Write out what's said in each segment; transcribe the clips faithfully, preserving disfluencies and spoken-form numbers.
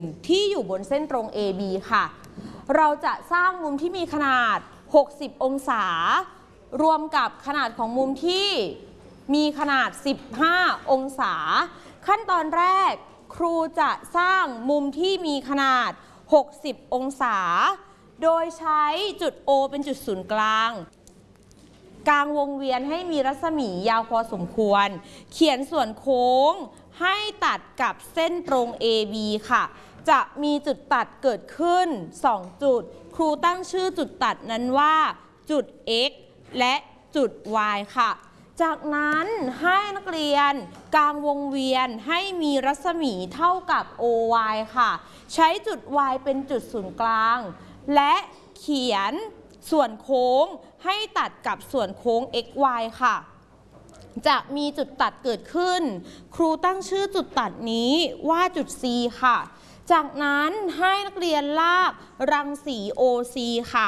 ที่อยู่บนเส้นตรง เอ บี ค่ะเราจะสร้างมุมที่มีขนาดหกสิบองศารวมกับขนาดของมุมที่มีขนาดสิบห้าองศาขั้นตอนแรกครูจะสร้างมุมที่มีขนาดหกสิบองศาโดยใช้จุด O เป็นจุดศูนย์กลางกลางวงเวียนให้มีรัศมียาวพอสมควรเขียนส่วนโค้งให้ตัดกับเส้นตรง เอ บี ค่ะจะมีจุดตัดเกิดขึ้นสองจุดครูตั้งชื่อจุดตัดนั้นว่าจุด X และจุด Y ค่ะจากนั้นให้นักเรียนกลางวงเวียนให้มีรัศมีเท่ากับ โอ วาย ค่ะใช้จุด Y เป็นจุดศูนย์กลางและเขียนส่วนโค้งให้ตัดกับส่วนโค้ง เอ็กซ์ วาย ค่ะจะมีจุดตัดเกิดขึ้นครูตั้งชื่อจุดตัดนี้ว่าจุด C ค่ะจากนั้นให้นักเรียนลากรังสี โอ ซี ค่ะ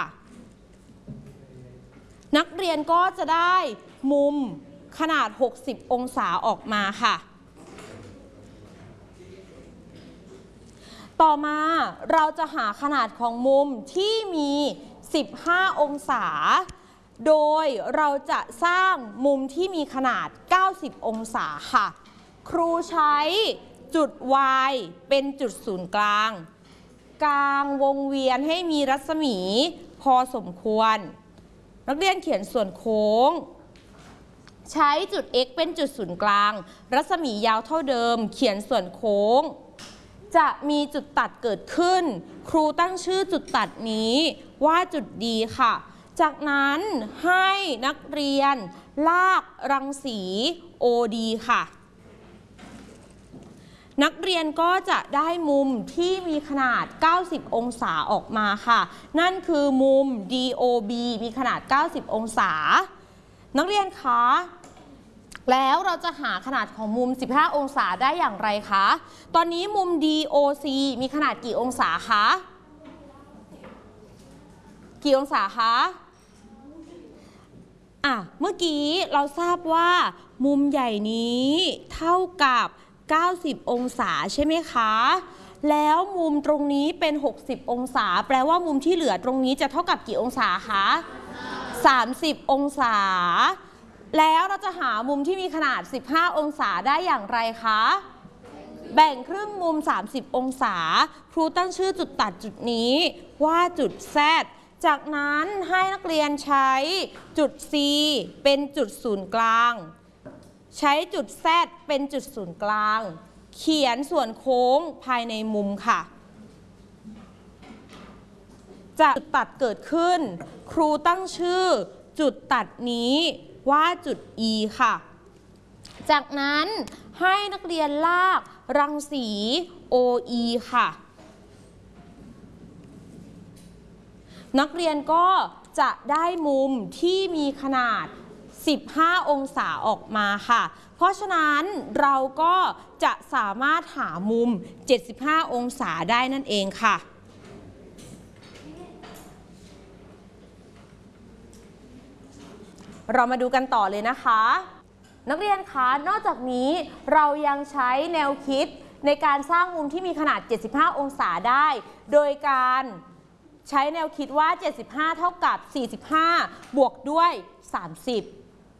นักเรียนก็จะได้มุมขนาดหกสิบองศาออกมาค่ะต่อมาเราจะหาขนาดของมุมที่มีสิบห้าองศาโดยเราจะสร้างมุมที่มีขนาดเก้าสิบองศาค่ะครูใช้จุด Y เป็นจุดศูนย์กลางกลางวงเวียนให้มีรัศมีพอสมควรนักเรียนเขียนส่วนโค้งใช้จุด X เป็นจุดศูนย์กลางรัศมียาวเท่าเดิมเขียนส่วนโค้งจะมีจุดตัดเกิดขึ้นครูตั้งชื่อจุดตัดนี้ว่าจุด D ค่ะจากนั้นให้นักเรียนลากรังสี โอ ดี ค่ะนักเรียนก็จะได้มุมที่มีขนาดเก้าสิบองศาออกมาค่ะนั่นคือมุม ดี โอ บี มีขนาดเก้าสิบองศานักเรียนคะแล้วเราจะหาขนาดของมุมสิบห้าองศาได้อย่างไรคะตอนนี้มุม ดี โอ ซี มีขนาดกี่องศาคะกี่องศาคะอ่ะเมื่อกี้เราทราบว่ามุมใหญ่นี้เท่ากับเก้าสิบองศาใช่ไหมคะแล้วมุมตรงนี้เป็นหกสิบองศาแปลว่ามุมที่เหลือตรงนี้จะเท่ากับกี่องศาคะสามสิบองศาแล้วเราจะหามุมที่มีขนาดสิบห้าองศาได้อย่างไรคะแบ่งครึ่งมุมสามสิบองศาครูตั้งชื่อจุดตัดจุดนี้ว่าจุด Z จากนั้นให้นักเรียนใช้จุด C เป็นจุดศูนย์กลางใช้จุด Z เป็นจุดศูนย์กลางเขียนส่วนโค้งภายในมุมค่ะจะจุดตัดเกิดขึ้นครูตั้งชื่อจุดตัดนี้ว่าจุด E ค่ะจากนั้นให้นักเรียนลากรังสี โอ อี ค่ะนักเรียนก็จะได้มุมที่มีขนาดสิบห้าองศาออกมาค่ะเพราะฉะนั้นเราก็จะสามารถหามุมเจ็ดสิบห้าองศาได้นั่นเองค่ะเรามาดูกันต่อเลยนะคะนักเรียนคะนอกจากนี้เรายังใช้แนวคิดในการสร้างมุมที่มีขนาดเจ็ดสิบห้าองศาได้โดยการใช้แนวคิดว่าเจ็ดสิบห้าเท่ากับสี่สิบห้าบวกด้วยสามสิบ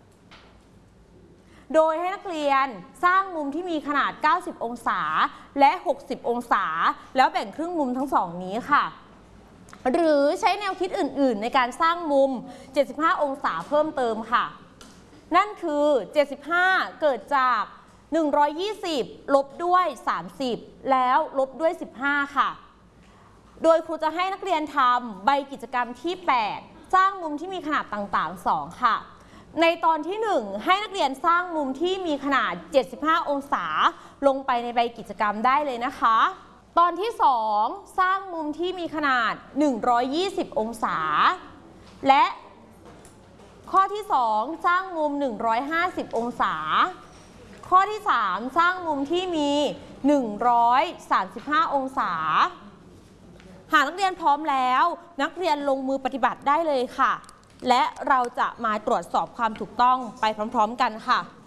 โดยให้นักเรียนสร้างมุมที่มีขนาดเก้าสิบองศาและหกสิบองศาแล้วแบ่งครึ่งมุมทั้งสองนี้ค่ะหรือใช้แนวคิดอื่นๆในการสร้างมุมเจ็ดสิบห้าองศาเพิ่มเติมค่ะนั่นคือเจ็ดสิบห้าเกิดจากหนึ่งร้อยยี่สิบลบด้วยสามสิบแล้วลบด้วยสิบห้าค่ะโดยครูจะให้นักเรียนทำใบกิจกรรมที่แปดสร้างมุมที่มีขนาดต่างๆสองค่ะในตอนที่หนึ่งให้นักเรียนสร้างมุมที่มีขนาดเจ็ดสิบห้าองศาลงไปในใบกิจกรรมได้เลยนะคะตอนที่สองสร้างมุมที่มีขนาดหนึ่งร้อยยี่สิบองศาและข้อที่สองสร้างมุมหนึ่งร้อยห้าสิบองศาข้อที่สามสร้างมุมที่มีหนึ่งร้อยสามสิบห้าองศาหากนักเรียนพร้อมแล้วนักเรียนลงมือปฏิบัติได้เลยค่ะและเราจะมาตรวจสอบความถูกต้องไปพร้อมๆกันค่ะ